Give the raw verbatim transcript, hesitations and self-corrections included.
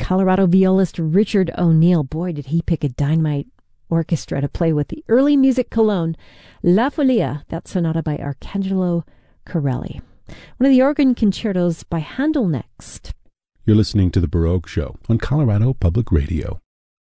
Colorado violist Richard O'Neill. Boy, did he pick a dynamite orchestra to play with. The Early Music Cologne, La Folia, that sonata by Arcangelo Corelli. One of the organ concertos by Handel next. You're listening to The Baroque Show on Colorado Public Radio.